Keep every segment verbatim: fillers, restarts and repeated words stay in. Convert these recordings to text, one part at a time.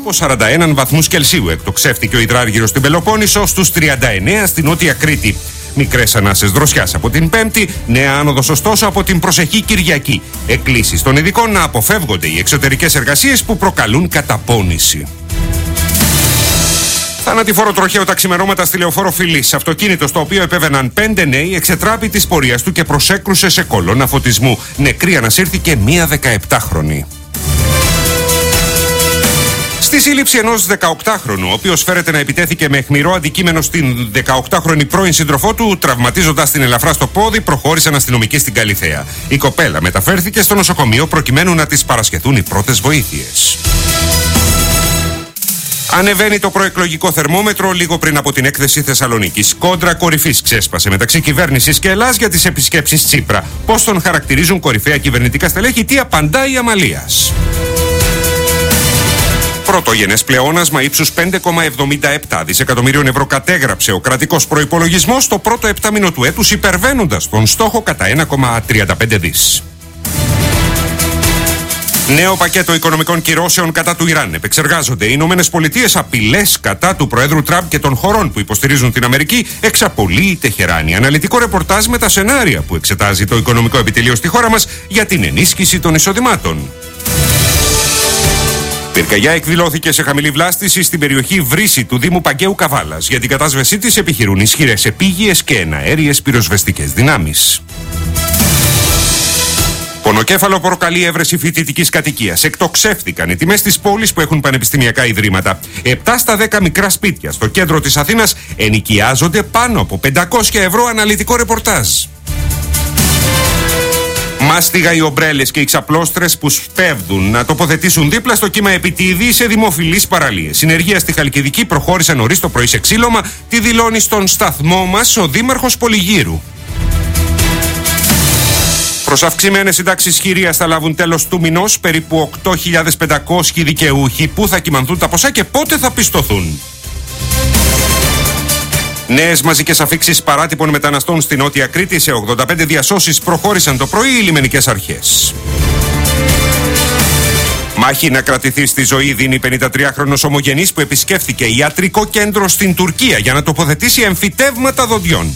από σαράντα ένα βαθμούς Κελσίου. Εκτοξεύτηκε ο υδράργυρος στην Πελοπόννησο, στους τριάντα εννέα στην Νότια Κρήτη. Μικρές ανάσες δροσιάς από την Πέμπτη, νέα άνοδος ωστόσο από την προσεχή Κυριακή. Εκκλήσεις των ειδικών να αποφεύγονται οι εξωτερικές εργασίες που προκαλούν καταπώνηση. Θανατηφόρο τροχαίο τα ξημερώματα στη Λεωφόρο Φιλής. Αυτοκίνητο στο οποίο επέβαιναν πέντε νέοι εξετράπη της πορείας του και προσέκρουσε σε κολόνα φωτισμού. Νεκρή ανασύρθηκε μία δεκαεπτάχρονη. Στη σύλληψη ενός δεκαοκτάχρονου, ο οποίος φέρεται να επιτέθηκε με αιχμηρό αντικείμενο στην δεκαοκτάχρονη πρώην σύντροφό του, τραυματίζοντας την ελαφρά στο πόδι, προχώρησαν αστυνομικοί στην Καλιθέα. Η κοπέλα μεταφέρθηκε στο νοσοκομείο προκειμένου να της παρασχεθούν οι πρώτες βοήθειες. Ανεβαίνει το προεκλογικό θερμόμετρο λίγο πριν από την έκθεση Θεσσαλονίκης. Κόντρα κορυφής ξέσπασε μεταξύ κυβέρνησης και Ελλάς για τις επισκέψεις Τσίπρα. Πώς τον χαρακτηρίζουν κορυφαία κυβερνητικά στελέχη, τι απαντάει η Αμαλίας. Πρωτογενές πλεόνασμα ύψους πέντε κόμμα εβδομήντα επτά δισεκατομμυρίων ευρώ κατέγραψε ο κρατικός προϋπολογισμός το πρώτο επτάμηνο του έτους, υπερβαίνοντας τον στόχο κατά ένα κόμμα τριάντα πέντε δισεκατομμύρια. Νέο πακέτο οικονομικών κυρώσεων κατά του Ιράν. Επεξεργάζονται οι Ηνωμένες Πολιτείες απειλές κατά του Προέδρου Τραμπ και των χωρών που υποστηρίζουν την Αμερική. Εξαπολύει η Τεχεράνη. Αναλυτικό ρεπορτάζ με τα σενάρια που εξετάζει το οικονομικό επιτελείο στη χώρα μας για την ενίσχυση των εισοδημάτων. Πυρκαγιά εκδηλώθηκε σε χαμηλή βλάστηση στην περιοχή Βρύση του Δήμου Παγκαίου Καβάλας. Για την κατάσβεσή της επιχειρούν ισχυρές επίγειες και εναέριες πυροσβεστικές δυνάμεις. Πονοκέφαλο προκαλεί έβρεση φοιτητικής κατοικίας. Εκτοξεύτηκαν οι τιμές της πόλης που έχουν πανεπιστημιακά ιδρύματα. επτά στα δέκα μικρά σπίτια στο κέντρο της Αθήνας ενοικιάζονται πάνω από πεντακόσια ευρώ, αναλυτικό ρεπορτάζ. Μάστιγα οι ομπρέλες και οι ξαπλώστρες που σπέβδουν να τοποθετήσουν δίπλα στο κύμα επιτίδη σε δημοφιλείς παραλίες. Συνεργεία στη Χαλκιδική προχώρησε νωρίς το πρωί σε ξύλωμα, τη δηλώνει στον σταθμό μας ο δήμαρχος Πολυγύρου. Προς αυξημένες συντάξεις χειρίας θα λάβουν τέλος του μηνός περίπου οκτώ χιλιάδες πεντακόσιοι δικαιούχοι. Πού θα κυμανθούν τα ποσά και πότε θα πιστωθούν. Νέες μαζικές αφίξεις παράτυπων μεταναστών στη Νότια Κρήτη. Σε ογδόντα πέντε διασώσεις προχώρησαν το πρωί οι λιμενικές αρχές. Μάχη να κρατηθεί στη ζωή δίνει πενηντατριάχρονος ομογενής που επισκέφθηκε ιατρικό κέντρο στην Τουρκία για να τοποθετήσει εμφυτεύματα δοντιών.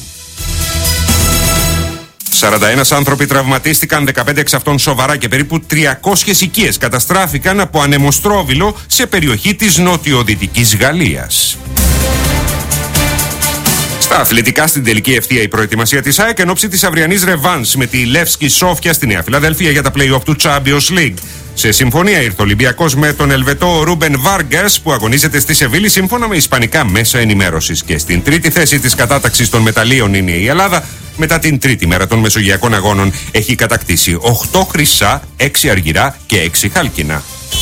σαράντα ένα άνθρωποι τραυματίστηκαν, δεκαπέντε εξ αυτών σοβαρά και περίπου τριακόσιες οικίες καταστράφηκαν από ανεμοστρόβιλο σε περιοχή της νοτιοδυτικής Γαλλίας. Στα αθλητικά, στην τελική ευθεία η προετοιμασία της ΑΕΚ εν ώψη της αυριανής ρεβάνς με τη Λεύσκη Σόφια στη Νέα Φιλαδέλφια για τα play-off του Champions League. Σε συμφωνία ήρθε ο Ολυμπιακός με τον Ελβετό Ρούμπεν Βάργκας που αγωνίζεται στη Σεβίλη σύμφωνα με ισπανικά μέσα ενημέρωσης. Και στην τρίτη θέση της κατάταξης των μεταλλίων είναι η Ελλάδα. Μετά την τρίτη μέρα των Μεσογειακών Αγώνων έχει κατακτήσει οκτώ χρυσά, έξι αργυρά και έξι χάλκινα.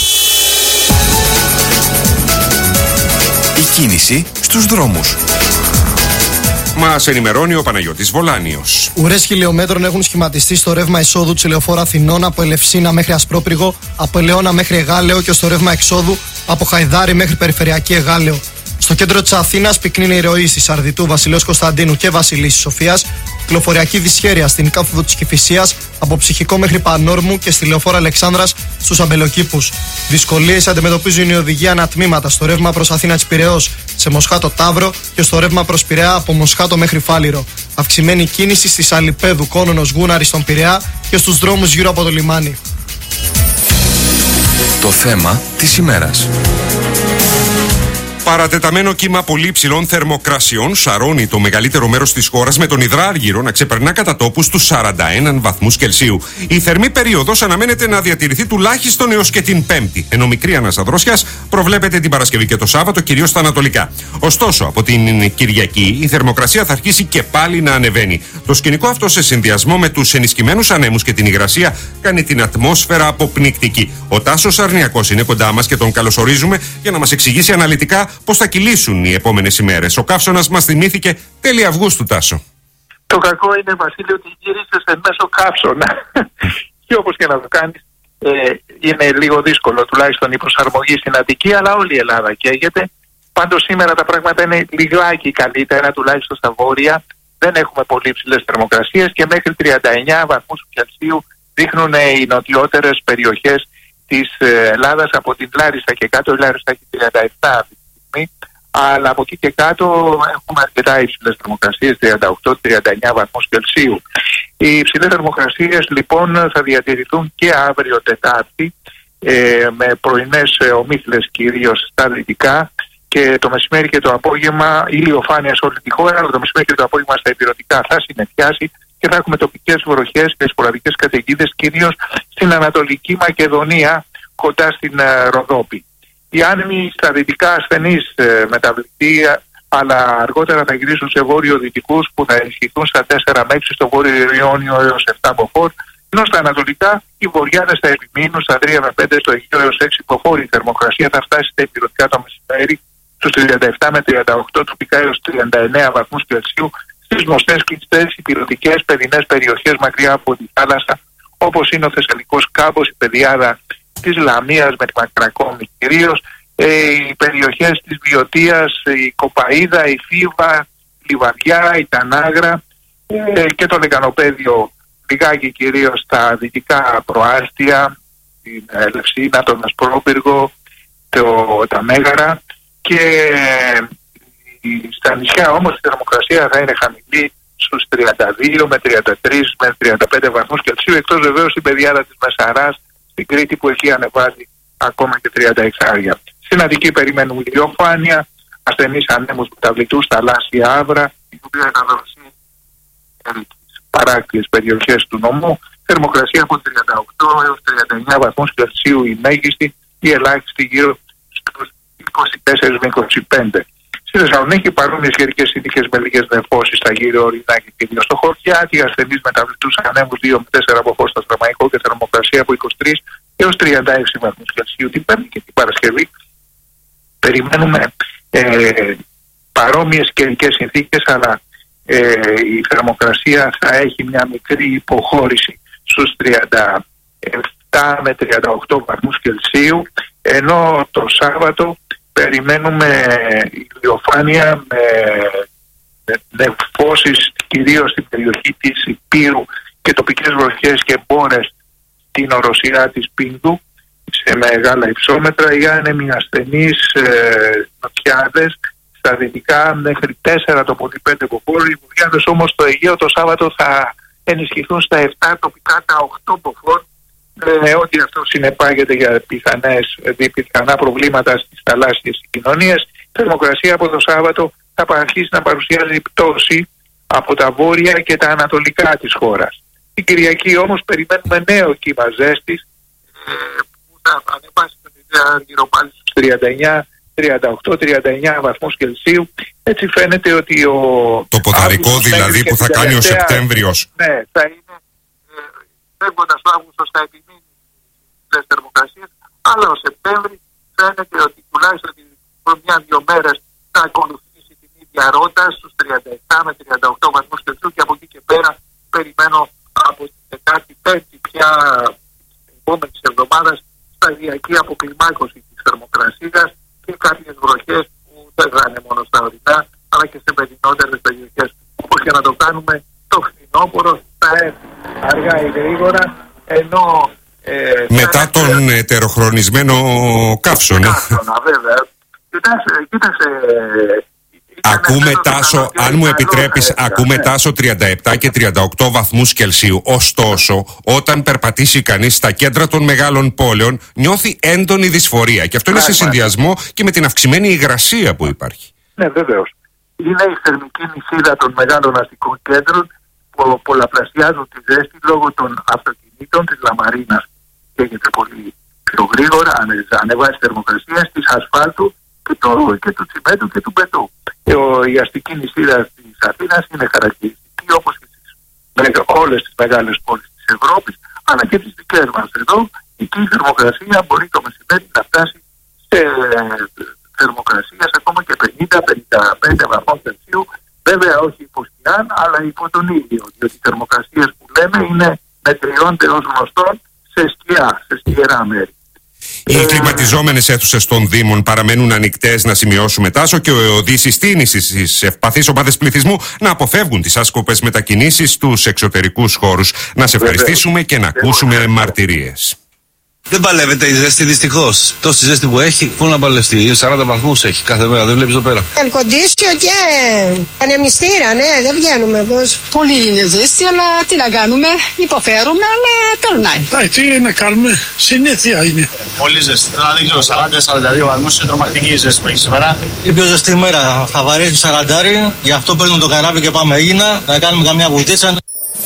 Η κίνηση στους δρόμους. Μας ενημερώνει ο Παναγιώτης Βολάνιος. Ουρές χιλιόμετρων έχουν σχηματιστεί στο ρεύμα εισόδου της Λεωφόρου Αθηνών από Ελευσίνα μέχρι Ασπρόπυργο, από Ελαιώνα μέχρι Εγάλεο και στο ρεύμα εξόδου από Χαϊδάρη μέχρι Περιφερειακή Εγάλεο. Στο κέντρο της Αθήνας πυκνή η ροή στη Σαρδιτού, Βασιλέως Κωνσταντίνου και Βασιλίσσης Σοφίας. Κυκλοφοριακή δυσχέρεια στην κάθοδο της Κηφισίας από Ψυχικό μέχρι Πανόρμου και στη Λεωφόρο Αλεξάνδρας στους Αμπελοκήπους. Δυσκολίες αντιμετωπίζουν οι οδηγοί ανατμήματα στο ρεύμα προς Αθήνα της Πειραιώς, σε Μοσχάτο Ταύρο και στο ρεύμα προς Πειραιά από Μοσχάτο μέχρι Φάληρο. Αυξημένη κίνηση στη Σαλιπέδου, Κόνονος, Γούναρη στον Πειραιά και στους δρόμους γύρω από το λιμάνι. Το θέμα της ημέρας. Παρατεταμένο κύμα πολύ υψηλών θερμοκρασιών σαρώνει το μεγαλύτερο μέρος της χώρας με τον υδράργυρο να ξεπερνά κατά τόπους τους σαράντα ένα βαθμούς Κελσίου. Η θερμή περίοδος αναμένεται να διατηρηθεί τουλάχιστον έως και την Πέμπτη, ενώ μικρή ανάσα δροσιάς προβλέπεται την Παρασκευή και το Σάββατο, κυρίως στα ανατολικά. Ωστόσο, από την Κυριακή η θερμοκρασία θα αρχίσει και πάλι να ανεβαίνει. Το σκηνικό αυτό σε συνδυασμό με τους ενισχυμένους ανέμους και την υγρασία κάνει την ατμόσφαιρα αποπνικτική. Ο Τάσος Αρνιακός είναι κοντά μας και τον καλωσορίζουμε για να μας εξηγήσει αναλυτικά πώς θα κυλήσουν οι επόμενες ημέρες. Ο καύσωνας μας θυμήθηκε τέλη Αυγούστου, Τάσο. Το κακό είναι, Βασίλη, ότι γυρίζεσαι μέσω καύσωνα. Και όπως και να το κάνεις, ε, είναι λίγο δύσκολο τουλάχιστον η προσαρμογή στην Αττική, αλλά όλη η Ελλάδα καίγεται. Πάντως σήμερα τα πράγματα είναι λιγάκι καλύτερα, τουλάχιστον στα βόρεια. Δεν έχουμε πολύ υψηλές θερμοκρασίες και μέχρι τριάντα εννέα βαθμούς Κελσίου δείχνουν οι νοτιότερες περιοχές της Ελλάδας από την Λάρισα και κάτω. Η Λάρισα έχει τριάντα επτά αυτή τη στιγμή, αλλά από εκεί και κάτω έχουμε αρκετά υψηλές θερμοκρασίες, τριάντα οκτώ με τριάντα εννέα βαθμούς Κελσίου. Οι υψηλές θερμοκρασίες λοιπόν θα διατηρηθούν και αύριο Τετάρτη, ε, με πρωινές ομίχλες κυρίως στα δυτικά, και το μεσημέρι και το απόγευμα ηλιοφάνεια σε όλη τη χώρα, αλλά το μεσημέρι και το απόγευμα στα ηπειρωτικά θα συννεφιάσει και θα έχουμε τοπικές βροχές και σποραδικές καταιγίδες, κυρίως στην Ανατολική Μακεδονία, κοντά στην uh, Ροδόπη. Οι άνεμοι στα δυτικά ασθενείς uh, μεταβλητοί, αλλά αργότερα θα γυρίσουν σε βόρειο-δυτικούς που θα ενισχυθούν στα τέσσερα με έξι στο βόρειο Ιόνιο έως επτά μποφόρ, ενώ στα ανατολικά οι βορειάδες θα επιμείνουν στα τρία με πέντε, στο Αιγαίο έως έξι μποφόρ. Η θερμοκρασία θα φτάσει στα ηπειρωτικά το μεσημέρι στους τριάντα επτά με τριάντα οκτώ, τοπικά έως τριάντα εννέα βαθμούς Κελσίου, στις γνωστές κλειστές ηπειρωτικές παιδινές περιοχές μακριά από τη θάλασσα, όπως είναι ο Θεσσαλικός Κάμπος, η πεδιάδα της Λαμίας με τη Μακρακόμη κυρίως, ε, οι περιοχές της Βιωτίας, η Κοπαΐδα, η Φίβα, η Λιβαδιά, η Τανάγρα ε, και το Λεκανοπέδιο, λιγάκι κυρίως στα δυτικά προάστια, την Ελευσίνα, τον Ασπρόπυργο, το, τα Μέγαρα, και στα νησιά όμως η θερμοκρασία θα είναι χαμηλή στους τριάντα δύο με τριάντα τρία με τριάντα πέντε βαθμούς Κελσίου, εκτός βεβαίως στην πεδιάδα της Μεσαράς, στην Κρήτη, που εκεί ανεβάζει ακόμα και τριάντα έξι. Στην Αττική περιμένουμε ηλιοφάνεια, ασθενείς ανέμους μεταβλητούς, θαλάσσια άβρα, η οποία θα δώσει τις παράκτιες περιοχές του νομού, θερμοκρασία από τριάντα οκτώ έως τριάντα εννέα βαθμούς Κελσίου η μέγιστη, η ελάχιστη γύρω στους είκοσι τέσσερα με είκοσι πέντε. Στη Θεσσαλονίκη παρόμοιες καιρικές συνθήκες με λίγες νεφώσεις στα γύρω ορεινά και κυρίως στο Χωριάτι, ασθενείς μεταβλητούς ανέμους δύο με τέσσερα μποφόρ στο Αστραμαϊκό και θερμοκρασία από είκοσι τρία έως τριάντα έξι βαθμούς Κελσίου την Πέμπτη και την Παρασκευή. Περιμένουμε ε, παρόμοιες καιρικές συνθήκες, αλλά ε, η θερμοκρασία θα έχει μια μικρή υποχώρηση στους τριάντα επτά με τριάντα οκτώ βαθμούς Κελσίου, ενώ το Σάββατο περιμένουμε ηλιοφάνεια με, με νεφώσεις κυρίως στην περιοχή της Υπήρου και τοπικές βροχές και μπόρες στην οροσειρά της Πίνδου σε μεγάλα υψόμετρα. Οι άνεμοι ασθενείς ε, νοτιάδες στα δυτικά μέχρι τέσσερα, το πολύ πέντε μποφόρ. Οι βορειάδες όμως στο Αιγαίο το Σάββατο θα ενισχυθούν στα επτά, τοπικά τα οκτώ μποφόρ. Ε, ό,τι αυτό συνεπάγεται για πιθανές, πιθανά προβλήματα στις θαλάσσιες συγκοινωνίες. Η θερμοκρασία από το Σάββατο θα αρχίσει να παρουσιάζει πτώση από τα βόρεια και τα ανατολικά της χώρας. Την Κυριακή όμως περιμένουμε νέο κύμα ζέστης ε, που θα ανεβάσει τον γύρω πάλι στους τριάντα εννέα, τριάντα οκτώ, τριάντα εννέα βαθμούς Κελσίου. Έτσι φαίνεται ότι ο... Το ποδαρικό δηλαδή που θα κάνει ο Σεπτέμβριος. Ναι, θα είναι φεύγοντας ο Αύγουστος θα επιμείνει τις θερμοκρασίες, αλλά ο Σεπτέμβρη φαίνεται ότι τουλάχιστον μια-δυο μέρες θα ακολουθήσει την ίδια ρότα στους τριάντα επτά με τριάντα οκτώ βαθμούς Κελσίου, και από εκεί και πέρα περιμένω από την δεκάτη πέμπτη πια της επόμενης εβδομάδας σταδιακή αποκλιμάκωση της θερμοκρασίας και κάποιες βροχές που δεν θα είναι μόνο στα ορεινά, αλλά και σε παιδινότερες περιοχές. Όπως και να το κάνουμε, το φθινόπωρο θα έρθει αργά ή γρήγορα, ενώ ε, μετά τον ετεροχρονισμένο καύσωνα. Καύσωνα, βέβαια. Κοίταξε, κοίταξε. Ακούμε, Τάσο, αν μου επιτρέπεις, ακούμε, Τάσο, τριάντα επτά και τριάντα οκτώ βαθμούς Κελσίου. Ωστόσο, όταν περπατήσει κανείς στα κέντρα των μεγάλων πόλεων, νιώθει έντονη δυσφορία. Και αυτό είναι σε συνδυασμό και με την αυξημένη υγρασία που υπάρχει. Ναι, βεβαίως. Είναι η θερμική νησίδα των μεγάλων αστικών κέντρων που πολλαπλασιάζουν τη ζέστη λόγω των αυτοκινήτων, της λαμαρίνας καίγεται πολύ πιο γρήγορα, ανεβάζει θερμοκρασία, της ασφάλτου και, το, και του τσιμέντου και του μπετού. Η αστική νησίδα της Αθήνας είναι χαρακτηριστική, όπως και στις όλες τις μεγάλες πόλεις της Ευρώπης, αλλά και τις δικές μας εδώ. Εκεί η θερμοκρασία μπορεί το μεσημέρι να φτάσει σε θερμοκρασίας ακόμα και πενήντα με πενήντα πέντε βαθμούς Κελσίου. Βέβαια όχι υπό σκιάν, αλλά υπό τον ήλιο, διότι οι θερμοκρασίες που λέμε είναι μετριώνται ως γνωστόν σε σκιά, σε σκιερά μέρη. Οι ε... κλιματιζόμενες αίθουσες των Δήμων παραμένουν ανοιχτές, να σημειώσουμε, Τάσο, και οδοί συστήνησης στις ευπαθείς ομάδες πληθυσμού να αποφεύγουν τις άσκοπες μετακινήσεις στους εξωτερικούς χώρους. Να σε ευχαριστήσουμε και να ακούσουμε μαρτυρίες. Δεν παλεύεται η ζέστη, δυστυχώς. Τόση ζέστη που έχει, πού να παλευτεί. σαράντα βαθμούς έχει κάθε μέρα, δεν βλέπεις εδώ πέρα. Ελκοντήσιο και ανεμιστήρα, ναι, δεν βγαίνουμε πώς. Πολύ είναι ζέστη, αλλά τι να κάνουμε, υποφέρουμε, αλλά περνάει. Τι να κάνουμε, συνήθεια είναι. Πολύ ζέστη, τώρα δεν ξέρω, σαράντα σαράντα δύο βαθμούς είναι τρομακτική η ζέστη που έχει σήμερα. Η πιο ζεστή μέρα, θα βαρέσει σαραντάρι, γι' αυτό παίρνουμε το καράβι και πάμε Αίγινα, να κάνουμε καμιά βουτίτσα.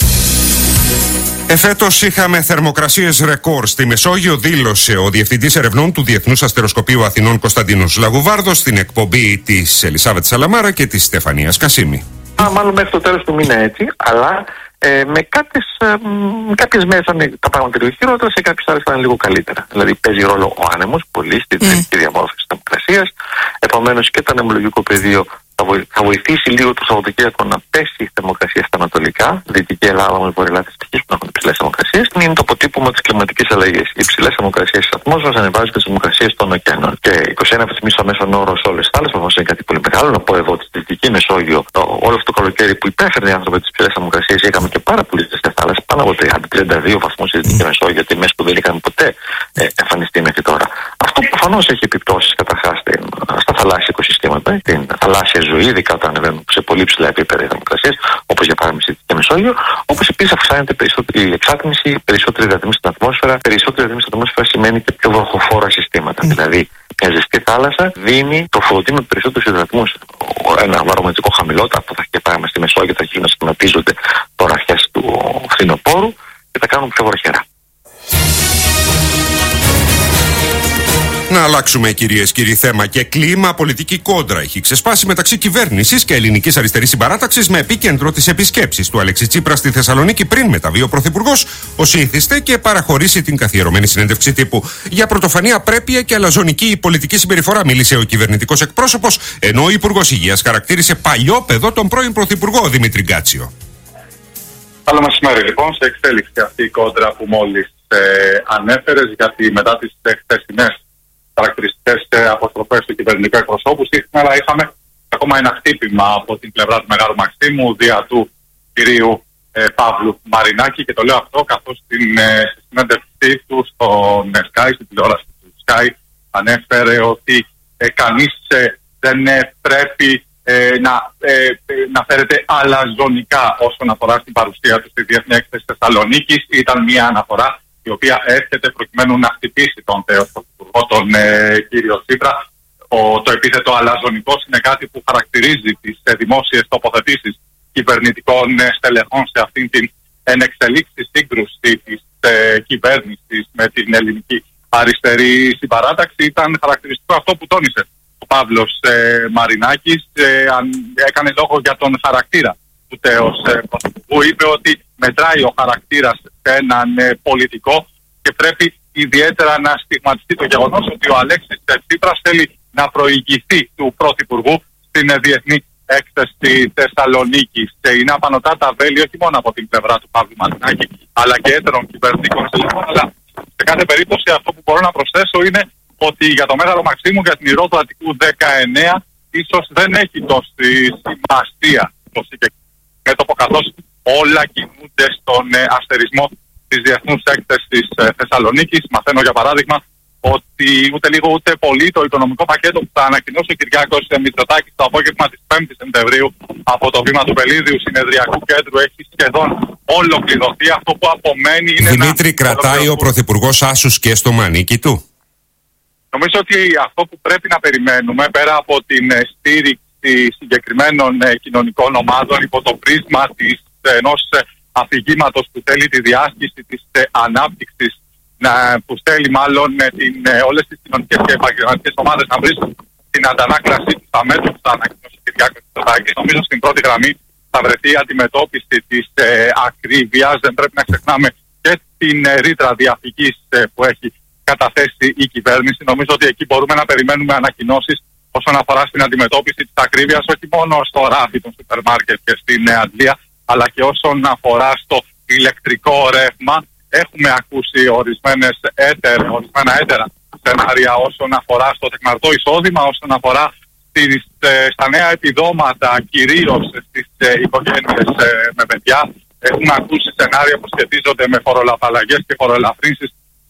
Εφέτος είχαμε θερμοκρασίες ρεκόρ στη Μεσόγειο, δήλωσε ο Διευθυντής Ερευνών του Διεθνούς Αστεροσκοπείου Αθηνών Κωνσταντίνος Λαγουβάρδος στην εκπομπή της Ελισάβετ Σαλαμάρα και της Στεφανίας Κασίμη. Α, μάλλον μέχρι το τέλος του μήνα έτσι, αλλά ε, με κάποιες, ε, κάποιες μέρες ήταν τα πράγματα λίγο χειρότερα, σε κάποιες άλλες ήταν λίγο καλύτερα. Δηλαδή παίζει ρόλο ο άνεμος πολύ στην θερμική mm. διαμόρφωση της θερμοκρασίας, επομένως και το ανεμολογικό πεδίο θα, βοη, θα βοηθήσει λίγο το Σαββατοκύριακο να πέσει η θερμοκρασία στα ανατολικά, Δυτική Ελλάδα με Βορειοελλάδα της Αττικής που έχουν υψηλές θερμοκρασίες. Είναι το αποτύπωμα της κλιματικής αλλαγής. Οι υψηλές θερμοκρασίες της ατμόσφαιρας ανεβάζουν τις θερμοκρασίες των ωκεανών. Και είκοσι ένα βαθμοί στο μέσον όρο σε όλες τις θάλασσες, προφανώς είναι κάτι πολύ μεγάλο. Να πω εδώ ότι στη Δυτική Μεσόγειο, το, όλο αυτό το καλοκαίρι που υπέφερνε οι άνθρωποι τις υψηλές θερμοκρασίες, είχαμε και πάρα πολλές ζεστές θάλασσες, πάνω από τριάντα με τριάντα δύο βαθμούς στη Δυτική Μεσόγειο, τιμές που δεν είχαν ποτέ ε, εμφανιστεί μέχρι τώρα. Αυτό προφανώς έχει επιπτώσεις καταρχάς στα θαλάσσια οικοσυστήματα, την θαλάσσια ζωή, ειδικά όταν ανεβαίνουν σε πολύ ψηλά επίπεδα θερμοκρασίες, όπως για παράδειγμα στη Δυτική Μεσόγειο, όπως επίσης αυξάνεται η εξάτμιση, περισσότερη υδατμίση στην ατμόσφαιρα. Περισσότερη υδατμίση στην ατμόσφαιρα σημαίνει και πιο βροχοφόρα συστήματα. Mm. Δηλαδή, μια ζεστή θάλασσα δίνει, τροφοδοτεί με περισσότερους υδατμούς. Ένα βαρομετρικό χαμηλότερο, αυτό θα έχει και πράγμα στη Μεσόγειο, θα αρχίσουν να σχηματίζονται τώρα αρχές του φθινοπόρου και θα κάνουν πιο βροχερά. Να αλλάξουμε, κυρίες και κύριοι, θέμα και κλίμα. Πολιτική κόντρα έχει ξεσπάσει μεταξύ κυβέρνησης και ελληνικής αριστερής συμπαράταξης με επίκεντρο τις επισκέψεις του Αλέξη Τσίπρα στη Θεσσαλονίκη πριν μεταβεί ο Πρωθυπουργός ως ήθιστε και παραχωρήσει την καθιερωμένη συνέντευξη τύπου. Για πρωτοφανή απρέπεια και αλαζονική πολιτική συμπεριφορά μίλησε ο κυβερνητικός εκπρόσωπος, ενώ ο Υπουργός Υγείας χαρακτήρισε παλιόπαιδο τον πρώην Πρωθυπουργό Δημήτρη Γκάτσιο. Καλό μεσημέρι, λοιπόν, σε εξέλιξη αυτή η κόντρα που μόλις ε, ανέφερες, γιατί μετά τις χθεσινές χαρακτηριστικές αποστροφές του κυβερνητικού εκπροσώπου, σήμερα είχαμε ακόμα ένα χτύπημα από την πλευρά του Μεγάλου Μαξίμου δια του κυρίου ε, Παύλου Μαρινάκη, και το λέω αυτό καθώς στην ε, συνέντευξή του στον Sky, στην τηλεόραση του Sky, ανέφερε ότι ε, κανείς ε, δεν ε, πρέπει ε, να, ε, να φέρεται αλαζονικά όσον αφορά στην παρουσία του στη Διεθνή Έκθεση Θεσσαλονίκης. Ήταν μια αναφορά η οποία έρχεται προκειμένου να χτυπήσει τον τέος πρωθυπουργό, τον ε, κύριο Τσίπρα. Ο, το επίθετο αλαζονικός είναι κάτι που χαρακτηρίζει τις ε, δημόσιες τοποθετήσεις κυβερνητικών ε, στελεχών σε αυτήν την ενεξελίξη σύγκρουση της ε, κυβέρνησης με την ελληνική αριστερή συμπαράταξη. Ήταν χαρακτηριστικό αυτό που τόνισε ο Παύλος ε, Μαρινάκης. Ε, αν, έκανε λόγο για τον χαρακτήρα του τέος ε, πρωθυπουργού. Είπε ότι μετράει ο χαρακτήρας σε έναν ε, πολιτικό και πρέπει ιδιαίτερα να στιγματιστεί το γεγονός ότι ο Αλέξης Τσίπρας θέλει να προηγηθεί του πρωθυπουργού στην ε, Διεθνή Έκθεση Θεσσαλονίκης. Και είναι απανωτά τα βέλη όχι μόνο από την πλευρά του Παύλου Μαρινάκη, αλλά και έτερων κυβερνητικών στελεχών. Αλλά σε κάθε περίπτωση αυτό που μπορώ να προσθέσω είναι ότι για το Μέγαρο Μαξίμου, για την Ηρώ του Αττικού δεκαεννέα, ίσως δεν έχει τόση σημασία το μέτωπο, καθώς όλα κινούνται στον ε, αστερισμό της Διεθνούς Έκθεσης ε, Θεσσαλονίκης. Μαθαίνω για παράδειγμα ότι ούτε λίγο ούτε πολύ το οικονομικό πακέτο που θα ανακοινώσει ο Κυριάκος Μητσοτάκης το απόγευμα της πέμπτης Σεπτεμβρίου από το βήμα του Πελίδιου Συνεδριακού Κέντρου έχει σχεδόν ολοκληρωθεί. Αυτό που απομένει είναι. Δημήτρη, κρατάει ο Πρωθυπουργός άσους και στο μανίκι του? Νομίζω ότι αυτό που πρέπει να περιμένουμε, πέρα από την ε, στήριξη συγκεκριμένων ε, κοινωνικών ομάδων υπό το πρίσμα της ε, ενός ε, αφηγήματος που θέλει τη διάσκηση της ε, ανάπτυξης, να, που θέλει μάλλον ε, την, ε, όλες τις κοινωνικές και επαγγελματικές ομάδες να βρίσκουν την αντανάκλασή του στα μέτρα που θα ανακοινώσει ο Κυριάκος Μητσοτάκης. Νομίζω στην πρώτη γραμμή θα βρεθεί η αντιμετώπιση της ε, ακρίβειας. Δεν πρέπει να ξεχνάμε και την ε, ρήτρα διαφυγής ε, που έχει καταθέσει η κυβέρνηση. Νομίζω ότι εκεί μπορούμε να περιμένουμε ανακοινώσεις όσον αφορά στην αντιμετώπιση της ακρίβειας, όχι μόνο στο ράφι των σούπερ μάρκετ και στην Αγγλία, αλλά και όσον αφορά στο ηλεκτρικό ρεύμα. Έχουμε ακούσει ορισμένες έτερ, ορισμένα έτερα σενάρια όσον αφορά στο τεκμαρτό εισόδημα, όσον αφορά στις, στα νέα επιδόματα, κυρίως στις οικογένειες με παιδιά. Έχουμε ακούσει σενάρια που σχετίζονται με φορολαπαλλαγές και φοροελαφρύνσεις του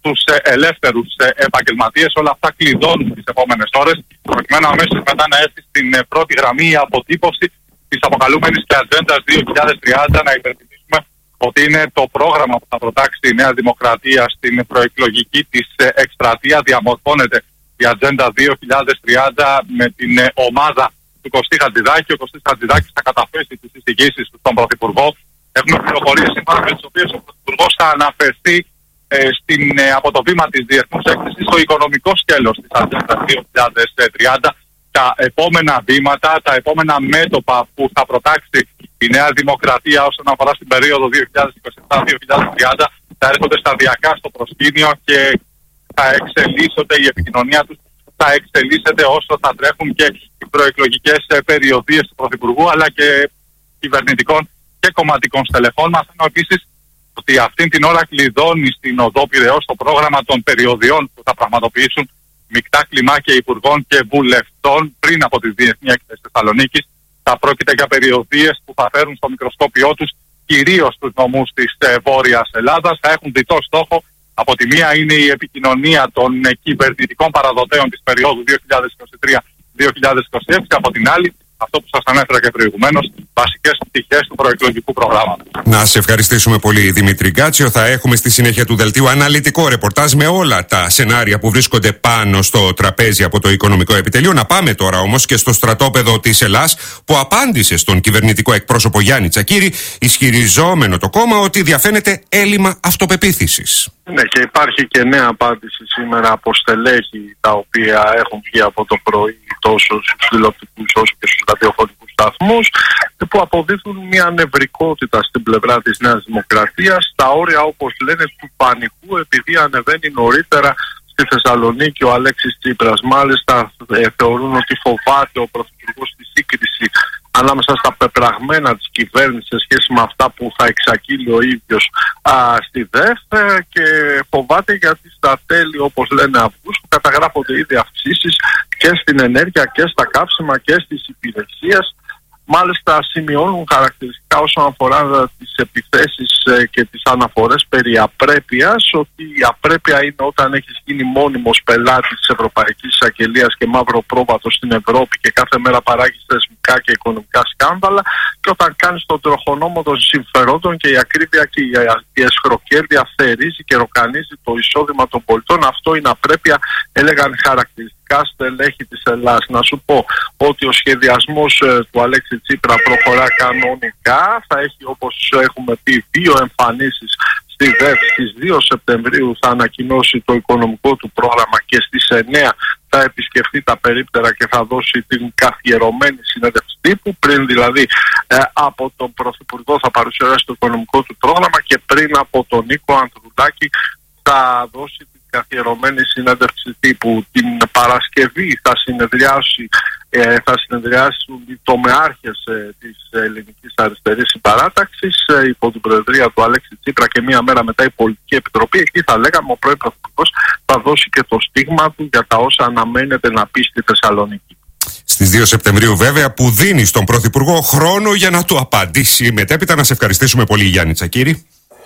τους ελεύθερους επαγγελματίες. Όλα αυτά κλειδώνουν τις επόμενες ώρες, προκειμένου αμέσως μετά να έρθει στην πρώτη γραμμή η αποτύπωση της αποκαλούμενης και Ατζέντα δύο χιλιάδες τριάντα. Να υπενθυμίσουμε ότι είναι το πρόγραμμα που θα προτάξει η Νέα Δημοκρατία στην προεκλογική της εκστρατεία. Διαμορφώνεται η Ατζέντα δύο χιλιάδες τριάντα με την ομάδα του Κωστή Χατζηδάκη. Ο Κωστής Χατζηδάκης θα καταθέσει τις εισηγήσεις του στον Πρωθυπουργό. Έχουμε πληροφορίες σύμφωνα με τις οποίες ο Πρωθυπουργός θα αναφερθεί ε, στην, ε, από το βήμα της Διεθνούς Έκθεσης στο οικονομικό σκέλος της Ατζέντα δύο χιλιάδες τριάντα. Τα επόμενα βήματα, τα επόμενα μέτωπα που θα προτάξει η Νέα Δημοκρατία όσον αφορά στην περίοδο δύο χιλιάδες είκοσι επτά δύο χιλιάδες τριάντα θα έρχονται σταδιακά στο προσκήνιο και θα εξελίσσονται, η επικοινωνία τους θα εξελίσσεται όσο θα τρέχουν και οι προεκλογικές περιοδίες του Πρωθυπουργού αλλά και κυβερνητικών και κομματικών στελεχών. Μαθαίνω επίσης ότι αυτήν την ώρα κλειδώνει στην οδό Πειραιώς το πρόγραμμα των περιοδιών που θα πραγματοποιήσουν μεικτά κλιμάκια υπουργών και βουλευτών πριν από τη Διεθνή Έκθεση Θεσσαλονίκης. Θα πρόκειται για περιοδίες που θα φέρουν στο μικροσκόπιό τους κυρίως τους νομούς της ε, Βόρειας Ελλάδας. Θα έχουν διτό στόχο. Από τη μία είναι η επικοινωνία των ε, κυβερνητικών παραδοτέων της περίοδου δύο χιλιάδες είκοσι τρία δύο χιλιάδες είκοσι έξι. Από την άλλη, αυτό που σας ανέφερα και προηγουμένως, βασικές πτυχές του προεκλογικού προγράμματος. Να σε ευχαριστήσουμε πολύ, Δημήτρη Γκάτσιο. Θα έχουμε στη συνέχεια του δελτίου αναλυτικό ρεπορτάζ με όλα τα σενάρια που βρίσκονται πάνω στο τραπέζι από το Οικονομικό Επιτελείο. Να πάμε τώρα όμως και στο στρατόπεδο της Ελλάς, που απάντησε στον κυβερνητικό εκπρόσωπο Γιάννη Τσακίρη, ισχυριζόμενο το κόμμα ότι διαφαίνεται έλλειμμα αυτοπεποίθησης. Ναι, και υπάρχει και νέα απάντηση σήμερα από στελέχη τα οποία έχουν βγει από το πρωί τόσο στους τηλεοπτικούς όσο και στους ραδιοφωνικούς σταθμούς, που αποδείχνουν μια νευρικότητα στην πλευρά της Νέας Δημοκρατίας, στα όρια, όπως λένε, του πανικού, επειδή ανεβαίνει νωρίτερα στη Θεσσαλονίκη ο Αλέξης Τσίπρας. Μάλιστα ε, θεωρούν ότι φοβάται ο Πρωθυπουργός τη σύγκριση ανάμεσα στα πεπραγμένα της κυβέρνησης σε σχέση με αυτά που θα εξακύλει ο ίδιος α, στη ΔΕΦ, και φοβάται γιατί στα τέλη, όπως λένε, Αυγούστου καταγράφονται ήδη αυξήσεις και στην ενέργεια και στα καύσιμα και στις υπηρεσίες. Μάλιστα σημειώνουν χαρακτηριστικά όσον αφορά τις επιθέσεις και τις αναφορές περί απρέπειας, ότι η απρέπεια είναι όταν έχεις γίνει μόνιμος πελάτης της Ευρωπαϊκής Εισαγγελίας και μαύρο πρόβατο στην Ευρώπη και κάθε μέρα παράγεις θεσμικά και οικονομικά σκάνδαλα, και όταν κάνεις τον τροχονόμο των συμφερόντων και η ακρίβεια και η εσχροκέρδεια θερίζει και ροκανίζει το εισόδημα των πολιτών. Αυτό είναι απρέπεια, έλεγαν χαρακτηριστικά στελέχη της Ελλάς. Να σου πω ότι ο σχεδιασμός ε, του Αλέξη Τσίπρα προχωρά κανονικά. Θα έχει, όπως έχουμε πει, δύο εμφανίσεις στη ΔΕΦ. Στις δύο Σεπτεμβρίου θα ανακοινώσει το οικονομικό του πρόγραμμα και στις εννέα θα επισκεφτεί τα περίπτερα και θα δώσει την καθιερωμένη συνέντευξη τύπου. Πριν δηλαδή ε, από τον Πρωθυπουργό θα παρουσιάσει το οικονομικό του πρόγραμμα και πριν από τον Νίκο Ανδρουλάκη θα δώσει την καθιερωμένη συνέντευξη τύπου. Την Παρασκευή θα συνεδριάσει Ε, θα συνεδριάσουν οι τομεάρχες ε, της Ελληνικής Αριστερής Συμπαράταξης ε, υπό την προεδρία του Αλέξη Τσίπρα, και μία μέρα μετά η Πολιτική Επιτροπή. Εκεί θα λέγαμε ο πρώην Πρωθυπουργός θα δώσει και το στίγμα του για τα όσα αναμένεται να πει στη Θεσσαλονίκη. Στις δύο Σεπτεμβρίου βέβαια, που δίνει στον Πρωθυπουργό χρόνο για να του απαντήσει μετέπειτα. Να σε ευχαριστήσουμε πολύ, Γιάννη Τσακίρη.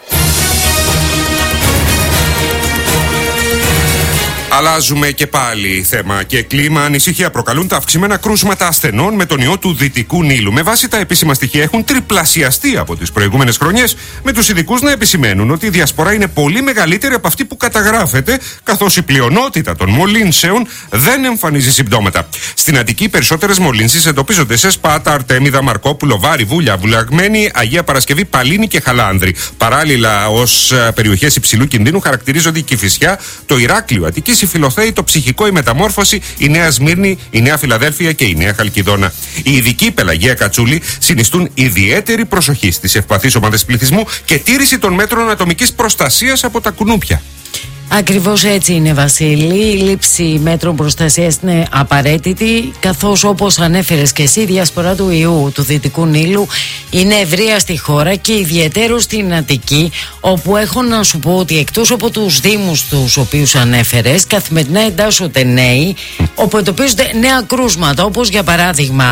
Αλλάζουμε και πάλι θέμα και κλίμα. Ανησυχία προκαλούν τα αυξημένα κρούσματα ασθενών με τον ιό του Δυτικού Νείλου. Με βάση τα επίσημα στοιχεία, έχουν τριπλασιαστεί από τις προηγούμενες χρονιές, με τους ειδικούς να επισημαίνουν ότι η διασπορά είναι πολύ μεγαλύτερη από αυτή που καταγράφεται, καθώς η πλειονότητα των μολύνσεων δεν εμφανίζει συμπτώματα. Στην Αττική, περισσότερες μολύνσεις εντοπίζονται σε Σπάτα, Αρτέμιδα, Μαρκόπουλο, Βάρη, Βούλια, Βουλαγμένη, Αγία Παρασκευή, Παλίνη και Χαλάνδρη. Παράλληλα, ως περιοχές υψηλού κινδύνου χαρακτηρίζονται η Κηφισιά, το Ηράκλειο Αττικής, η Φιλοθέη, το Ψυχικό, η Μεταμόρφωση, η Νέα Σμύρνη, η Νέα Φιλαδέλφια και η Νέα Χαλκιδόνα. Οι ειδικοί Πελαγία Κατσούλη συνιστούν ιδιαίτερη προσοχή στις ευπαθείς ομάδες πληθυσμού και τήρηση των μέτρων ατομικής προστασίας από τα κουνούπια. Ακριβώς έτσι είναι, Βασίλη. Η λήψη μέτρων προστασίας είναι απαραίτητη, καθώς, όπως ανέφερες και εσύ, η διασπορά του ιού του Δυτικού Νείλου είναι ευρεία στη χώρα και ιδιαίτερο στην Αττική, όπου έχω να σου πω ότι εκτός από τους δήμους τους οποίους ανέφερες, καθημερινά εντάσσονται νέοι, όπου εντοπίζονται νέα κρούσματα, όπως για παράδειγμα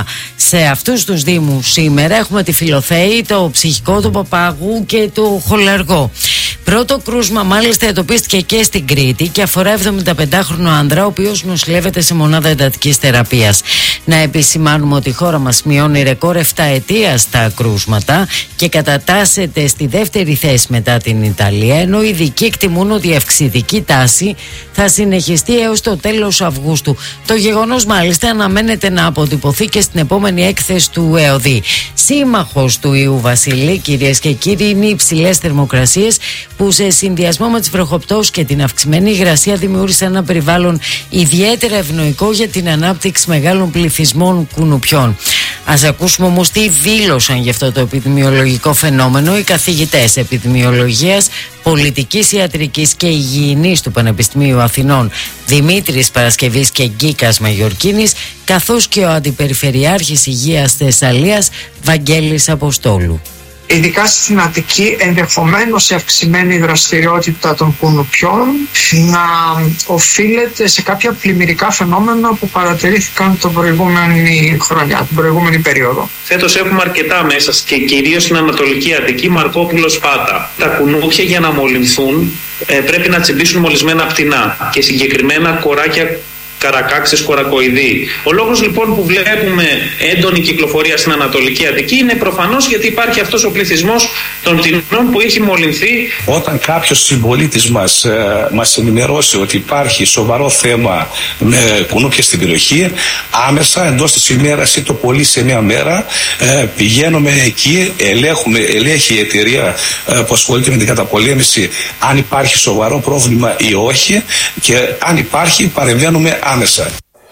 Σε αυτούς τους δήμους σήμερα έχουμε τη Φιλοθέη, το Ψυχικό του Παπάγου και το Χολαργό. Πρώτο κρούσμα μάλιστα εντοπίστηκε και στην Κρήτη και αφορά εβδομηνταπεντάχρονο άντρα, ο οποίος νοσηλεύεται σε μονάδα εντατικής θεραπείας. Να επισημάνουμε ότι η χώρα μας μειώνει ρεκόρ επτά ετίας στα κρούσματα και κατατάσσεται στη δεύτερη θέση μετά την Ιταλία, ενώ οι ειδικοί εκτιμούν ότι η αυξητική τάση θα συνεχιστεί έως το τέλος Αυγούστου. Το γεγονός μάλιστα αναμένεται να αποτυπωθεί και στην επόμενη έκθεση του ΕΟΔΗ. Σύμμαχος του ιού Βασίλη, κυρίες και κύριοι, είναι οι υψηλές θερμοκρασίες που σε συνδυασμό με τις βροχοπτώσεις και την αυξημένη υγρασία δημιούργησαν ένα περιβάλλον ιδιαίτερα ευνοϊκό για την ανάπτυξη μεγάλων πληθυσμών κουνουπιών. Ας ακούσουμε όμως τι δήλωσαν για αυτό το επιδημιολογικό φαινόμενο οι καθηγητές επιδημιολογίας, πολιτικής ιατρικής και υγιεινής του Πανεπιστημίου Αθηνών Δημήτρης Παρασκευής και Γκίκας Μαγιορκίνης, καθώς και ο Αντιπεριφερειάρχης Υγείας Θεσσαλίας Βαγγέλης Αποστόλου. Ειδικά στην Αττική, ενδεχομένως η αυξημένη δραστηριότητα των κουνουπιών να οφείλεται σε κάποια πλημμυρικά φαινόμενα που παρατηρήθηκαν την προηγούμενη χρονιά, την προηγούμενη περίοδο. Φέτος έχουμε αρκετά μέσα και κυρίως στην Ανατολική Αττική, Μαρκόπουλος, Πάτα. Τα κουνούπια για να μολυνθούν ε, πρέπει να τσιμπήσουν μολυσμένα πτηνά και συγκεκριμένα κοράκια καρακάξες κορακοειδή. Ο λόγος λοιπόν που βλέπουμε έντονη κυκλοφορία στην Ανατολική Αττική είναι προφανώς γιατί υπάρχει αυτός ο πληθυσμός των πτηνών που έχει μολυνθεί. Όταν κάποιος συμπολίτης μας ε, μας ενημερώσει ότι υπάρχει σοβαρό θέμα με κουνούπια στην περιοχή, άμεσα εντός της ημέρας ή το πολύ σε μια μέρα ε, πηγαίνουμε εκεί, ελέγχουμε, ελέγχει η εταιρεία ε, που ασχολείται με την καταπολέμηση αν υπάρχει σοβαρό πρόβλημα ή όχι, και αν υπάρχει παρεμβαίνουμε άμεσα.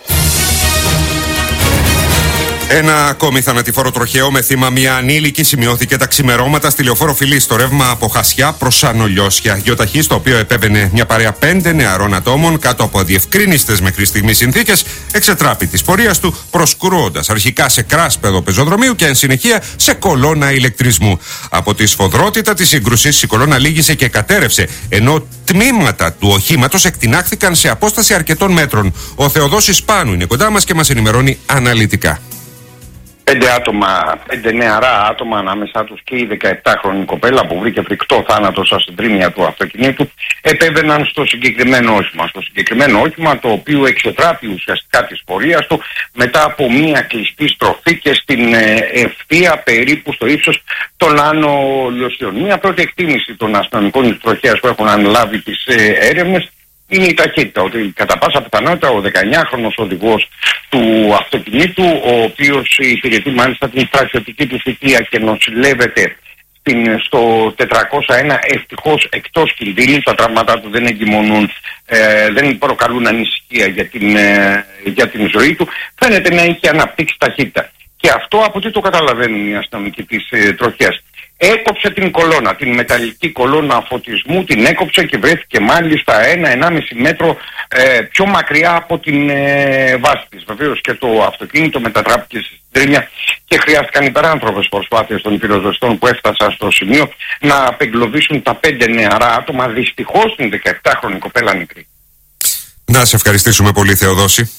Ένα ακόμη θανατηφόρο τροχαίο με θύμα μια ανήλικη σημειώθηκε τα ξημερώματα στη Λεωφόρο Φιλής, στο ρεύμα από Χασιά προς Ανολιώσια. Γιοταχή, στο οποίο επέβαινε μια παρέα πέντε νεαρών ατόμων κάτω από αδιευκρίνιστες μέχρι στιγμής συνθήκες, εξετράπη της πορείας του, προσκρούοντας αρχικά σε κράσπεδο πεζοδρομίου και εν συνεχεία σε κολόνα ηλεκτρισμού. Από τη σφοδρότητα της σύγκρουσης η κολόνα λύγησε και κατέρευσε, ενώ τμήματα του οχήματος εκτινάχθηκαν σε απόσταση αρκετών μέτρων. Ο Θεοδόσης Πάνου είναι κοντά μας και μας ενημερώνει αναλυτικά. Πέντε άτομα, πέντε νεαρά άτομα, ανάμεσά τους και η δεκαεπτάχρονη κοπέλα που βρήκε φρικτό θάνατο στα συντρίμμια του αυτοκινήτου, επέβαιναν στο συγκεκριμένο όχημα. Στο συγκεκριμένο όχημα, το οποίο εξετράπη ουσιαστικά της πορείας του μετά από μια κλειστή στροφή και στην ευθεία περίπου στο ύψος των Άνω Λιωσιών. Μια πρώτη εκτίμηση των αστυνομικών της τροχέας που έχουν αναλάβει τις έρευνες είναι η ταχύτητα, ότι κατά πάσα πιθανότητα ο δεκαεννιάχρονος οδηγός του αυτοκινήτου, ο οποίος υπηρετεί μάλιστα την στρατιωτική του θητεία και νοσηλεύεται στην, στο τετρακόσια ένα, ευτυχώς εκτός κινδύνου, τα τραύματά του δεν εγκυμονούν, ε, δεν προκαλούν ανησυχία για την, ε, για την ζωή του, φαίνεται να είχε αναπτύξει ταχύτητα. Και αυτό από τι το καταλαβαίνουν οι αστυνομικοί της ε, τροχέας. Έκοψε την κολόνα, την μεταλλική κολόνα φωτισμού, την έκοψε και βρέθηκε μάλιστα ένα ενάμιση μέτρο ε, πιο μακριά από την ε, βάση της. Βεβαίως και το αυτοκίνητο μετατράπηκε στη συντρίμμια και χρειάστηκαν υπεράνθρωπες προσπάθειες των πυροσβεστών που έφτασαν στο σημείο να απεγκλωβίσουν τα πέντε νεαρά άτομα, δυστυχώς την δεκαεπτάχρονη κοπέλα μικρή. Να σε ευχαριστήσουμε πολύ, Θεοδόση.